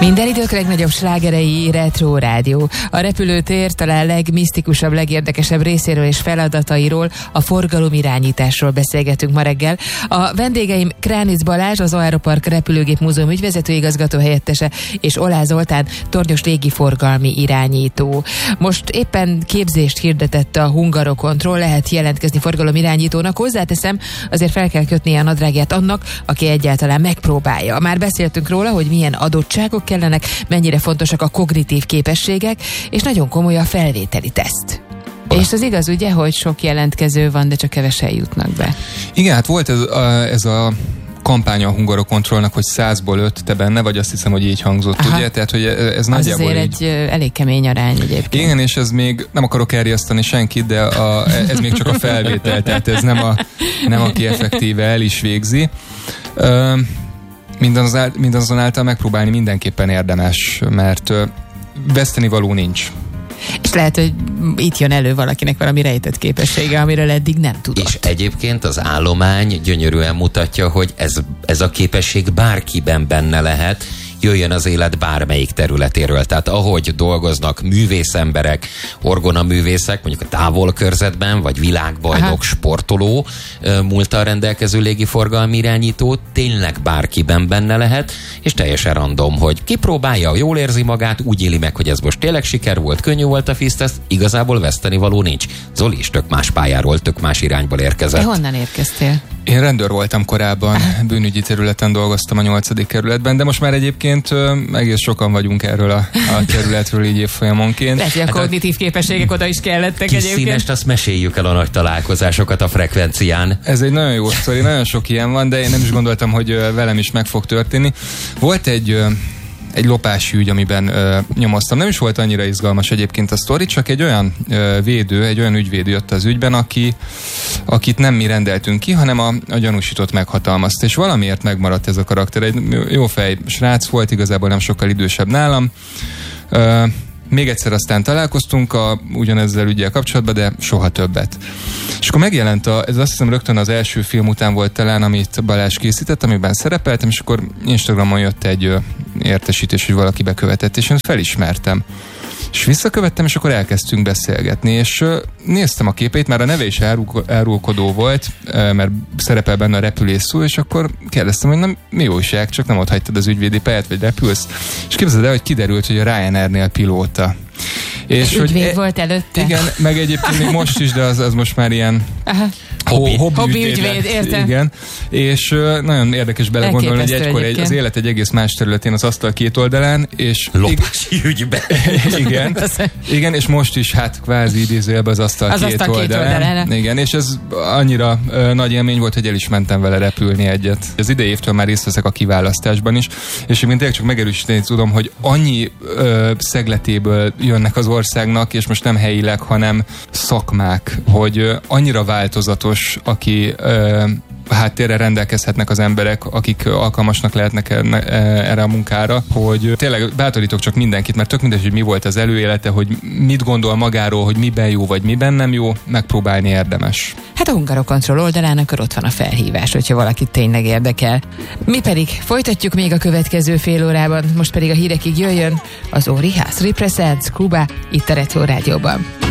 Minden idők legnagyobb slágerei Retro Rádió. A repülőtér talán legmisztikusabb, legérdekesebb részéről és feladatairól, a forgalomirányításról beszélgetünk ma reggel. A vendégeim Kránic Balázs, az Aeropark Repülőgép Múzeum ügyvezető igazgató helyettese, és Oláh Zoltán, tornyos légiforgalmi irányító. Most éppen képzést hirdetett a Hungarocontrol, lehet jelentkezni forgalomirányítónak. Hozzáteszem, azért fel kell kötnie a nadrágját annak, aki egyáltalán megpróbálja. Már beszéltünk róla, hogy milyen adottságok kellenek, mennyire fontosak a kognitív képességek, és nagyon komoly a felvételi teszt. És az igaz ugye, hogy sok jelentkező van, de csak kevesen jutnak be. Igen, hát volt ez a kampánya a Hungarocontrolnak, hogy 100-ból 5 te benne, vagy azt hiszem, hogy így hangzott, aha, ugye? Tehát, hogy ez nagyjából azért így... egy elég kemény arány egyébként. Igen, és ez még, nem akarok elriasztani senkit, de ez még csak a felvétel, tehát ez nem aki effektíve el is végzi. Mindazonáltal megpróbálni mindenképpen érdemes, mert vesztenivaló nincs. És lehet, hogy itt jön elő valakinek valami rejtett képessége, amiről eddig nem tudott. És egyébként az állomány gyönyörűen mutatja, hogy ez a képesség bárkiben benne lehet, jöjjön az élet bármelyik területéről. Tehát ahogy dolgoznak művészemberek, orgonaművészek, mondjuk a távolkörzetben, vagy világbajnok, aha, sportoló, múlttal rendelkező légiforgalmi irányító, tényleg bárkiben benne lehet, és teljesen random, hogy kipróbálja, jól érzi magát, úgy éli meg, hogy ez most tényleg siker volt, könnyű volt a FISZ-teszt, igazából vesztenivaló nincs. Zoli is tök más pályáról, tök más irányból érkezett. De honnan érkeztél? Én rendőr voltam korábban, bűnügyi területen dolgoztam a 8. kerületben, de most már egyébként egész sokan vagyunk erről a területről így évfolyamonként. Lehet, hogy a kognitív képességek oda is kellettek kis egyébként. Színest, azt meséljük el a nagy találkozásokat a frekvencián. Ez egy nagyon jó sztori, nagyon sok ilyen van, de én nem is gondoltam, hogy velem is meg fog történni. Volt egy lopási ügy, amiben nyomoztam. Nem is volt annyira izgalmas egyébként a sztori, csak egy olyan egy olyan ügyvéd jött az ügyben, akit nem mi rendeltünk ki, hanem a gyanúsított meghatalmazta. És valamiért megmaradt ez a karakter. Egy jó fej srác volt, igazából nem sokkal idősebb nálam. Még egyszer aztán találkoztunk ugyanezzel ügyel kapcsolatban, de soha többet. És akkor megjelent ez azt hiszem rögtön az első film után volt talán, amit Balázs készített, amiben szerepeltem, és akkor Instagramon jött egy értesítés, hogy valaki bekövetett, és én felismertem. És visszakövettem, és akkor elkezdtünk beszélgetni, és néztem a képeit, már a neve is árulkodó volt, mert szerepel benne a repülész szó, és akkor kérdeztem, hogy nem, mi újság, csak nem ott hagytad az ügyvédi pályát, vagy repülsz. És képzeld el, hogy kiderült, hogy a Ryanairnél pilóta. És ügyvéd volt előtte? Igen, meg egyébként még most is, de az most már ilyen hobbi ügyvéd, értem. Igen, és nagyon érdekes belegondolni, hogy egykor az élet egy egész más területén, az asztal két oldalán, és lopási ügyben. Igen, és most is hát kvázi idézőjelbe az asztal két oldalán. Igen, és ez annyira nagy élmény volt, hogy el is mentem vele repülni egyet. Az idei évtől már részt veszek a kiválasztásban is, és én tényleg csak megerősíteni tudom, hogy annyi szegletéből jönnek az országnak, és most nem helyileg, hanem szakmák, hogy annyira változatos, aki háttérre rendelkezhetnek az emberek, akik alkalmasnak lehetnek erre a munkára, hogy tényleg bátorítok csak mindenkit, mert tök mindegy, hogy mi volt az előélete, hogy mit gondol magáról, hogy miben jó, vagy miben nem jó, megpróbálni érdemes. Hát a Hungarocontrol oldalán akkor ott van a felhívás, hogyha valakit tényleg érdekel. Mi pedig folytatjuk még a következő fél órában, most pedig a hírekig jöjjön az Óri House Represents Cuba itt a Retro Rádióban.